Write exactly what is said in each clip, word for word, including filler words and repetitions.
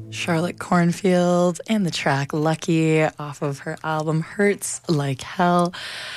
Charlotte Cornfield and the track Lucky off of her album Hurts Like Hell.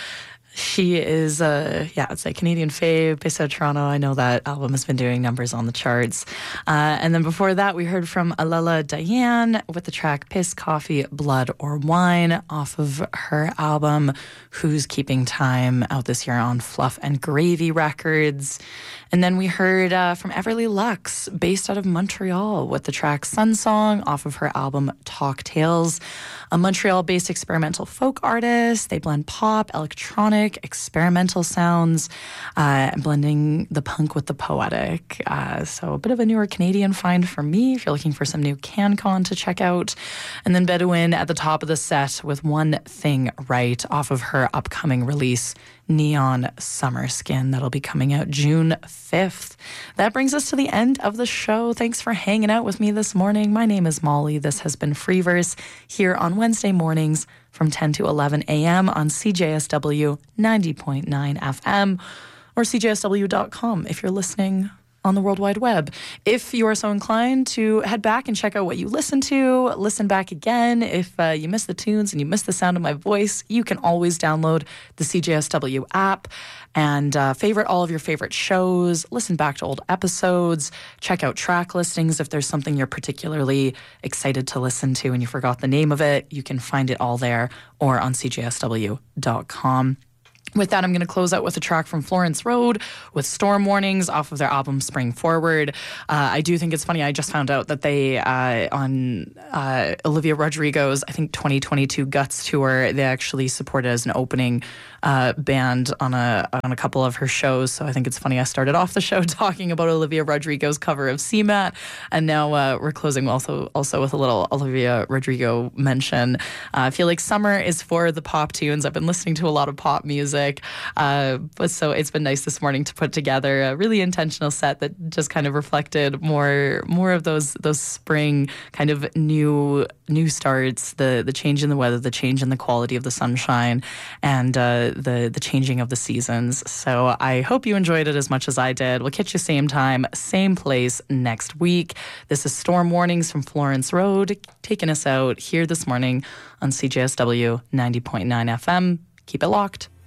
She is, a, yeah, it's a Canadian fave based out of Toronto. I know that album has been doing numbers on the charts. Uh, and then before that, we heard from Alela Diane with the track Piss, Coffee, Blood or Wine off of her album Who's Keeping Time, out this year on Fluff and Gravy Records. And then we heard uh, from Everly Lux, based out of Montreal, with the track Sun Song off of her album Talk Tales. A Montreal-based experimental folk artist. They blend pop, electronic, experimental sounds, uh, blending the punk with the poetic. Uh, so a bit of a newer Canadian find for me if you're looking for some new CanCon to check out. And then Bedouin at the top of the set with One Thing Right off of her upcoming release, Neon Summer Skin. That'll be coming out June fifth. That brings us to the end of the show. Thanks for hanging out with me this morning. My name is Molly. This has been Freeverse here on Wednesday mornings from ten to eleven a.m. on C J S W ninety point nine F M or C J S W dot com if you're listening on the World Wide Web. If you are so inclined to head back and check out what you listened to, listen back again. If uh, you missed the tunes and you missed the sound of my voice, you can always download the C J S W app and uh, favorite all of your favorite shows, listen back to old episodes, check out track listings. If there's something you're particularly excited to listen to and you forgot the name of it, you can find it all there or on C J S W dot com. With that, I'm going to close out with a track from Florence Road with Storm Warnings off of their album Spring Forward. Uh, I do think it's funny. I just found out that they, uh, on uh, Olivia Rodrigo's, I think, twenty twenty-two Guts tour, they actually supported as an opening uh, band on a on a couple of her shows. So I think it's funny. I started off the show talking about Olivia Rodrigo's cover of C M A T, and now uh, we're closing also, also with a little Olivia Rodrigo mention. Uh, I feel like summer is for the pop tunes. I've been listening to a lot of pop music. Uh, but so it's been nice this morning to put together a really intentional set that just kind of reflected more more of those those spring kind of new new starts, the the change in the weather, the change in the quality of the sunshine, and uh, the the changing of the seasons. So I hope you enjoyed it as much as I did. We'll catch you same time, same place next week. This is Storm Warnings from Florence Road, taking us out here this morning on C J S W ninety point nine F M. Keep it locked.